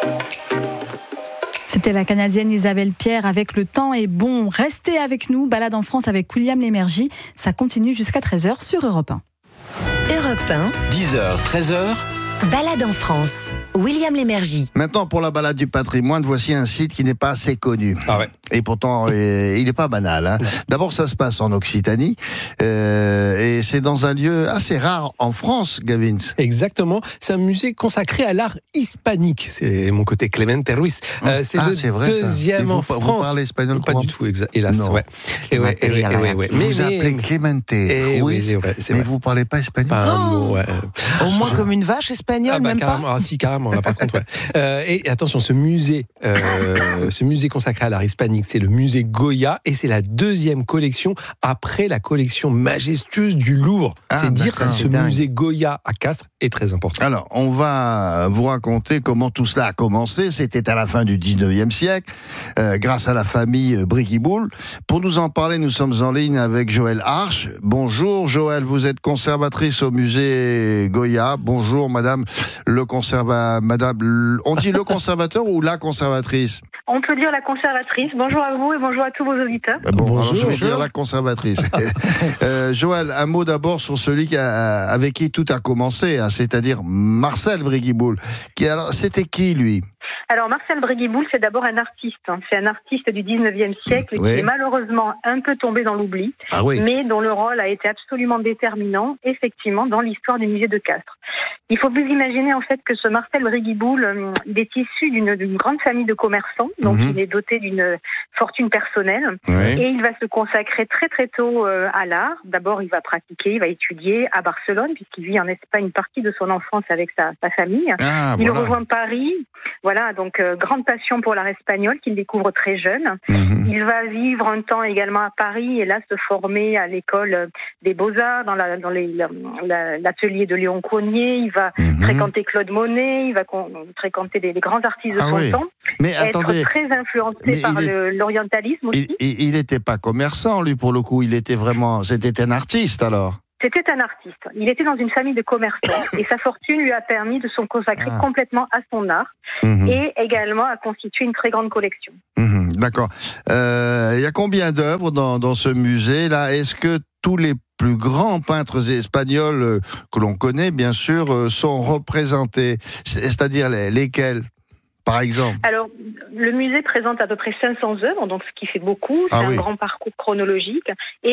C'était la Canadienne Isabelle Pierre avec Le temps est bon. Restez avec nous, balade en France avec William Lémergie. Ça continue jusqu'à 13h sur Europe 1. Europe 1, 10h, 13h. balade en France. William Lémergie. Maintenant, pour la balade du patrimoine, voici un site qui n'est pas assez connu. Ah ouais. Et pourtant, il n'est pas banal. Hein. D'abord, ça se passe en Occitanie. Et c'est dans un lieu assez rare en France, Gavin. Exactement. C'est un musée consacré à l'art hispanique. C'est mon côté Clemente Ruiz. C'est le deuxième en France. Vous parlez espagnol? Pas du tout, hélas. Non. Ouais. Vous appelez Clemente Ruiz, mais vous parlez pas espagnol? Pas un mot, ouais. Au moins comme une vache espagnole, même carrément. pas. Ah si, carrément, là, par contre, ouais. Et attention, ce musée consacré à l'art hispanique, c'est le musée Goya, et c'est la deuxième collection après la collection majestueuse du Louvre. C'est dire si ce musée Goya à Castres est très important. Alors, on va vous raconter comment tout cela a commencé. C'était à la fin du 19e siècle, grâce à la famille Briguiboul. Pour nous en parler, nous sommes en ligne avec Joëlle Arche. Bonjour Joëlle, vous êtes conservatrice au musée Goya. Bonjour madame on dit le conservateur ou la conservatrice? On peut dire la conservatrice. Bonjour à vous et bonjour à tous vos auditeurs. Bonjour. Alors je vais dire la conservatrice. Joëlle, un mot d'abord sur celui avec qui tout a commencé, hein, c'est-à-dire Marcel Briguiboul. Alors, c'était qui lui? Alors Marcel Briguiboul, c'est d'abord un artiste. C'est un artiste du 19e siècle qui est malheureusement un peu tombé dans l'oubli, mais dont le rôle a été absolument déterminant, effectivement, dans l'histoire du musée de Castres. Il faut vous imaginer en fait que ce Marcel Briguiboul, il est issu d'une grande famille de commerçants, donc il est doté d'une fortune personnelle, et il va se consacrer très très tôt à l'art. D'abord, il va pratiquer, il va étudier à Barcelone, puisqu'il vit en Espagne une partie de son enfance avec sa famille. Il rejoint Paris. Voilà, donc grande passion pour l'art espagnol qu'il découvre très jeune. Il va vivre un temps également à Paris et là se former à l'école des Beaux-Arts, dans l'atelier de Léon Cogniet. Il va fréquenter Claude Monet, il va fréquenter les grands artistes de son temps. Mais attendez, être très influencé par l'orientalisme aussi. Il n'était pas commerçant, lui, pour le coup. C'était un artiste, alors. C'était un artiste. Il était dans une famille de commerçants et sa fortune lui a permis de se consacrer complètement à son art et également à constituer une très grande collection. D'accord. Il y a combien d'œuvres dans ce musée-là? Est-ce que tous les plus grands peintres espagnols que l'on connaît, bien sûr, sont représentés? C'est-à-dire lesquels, par exemple? Alors, le musée présente à peu près 500 œuvres, donc ce qui fait beaucoup. C'est un grand parcours chronologique. Et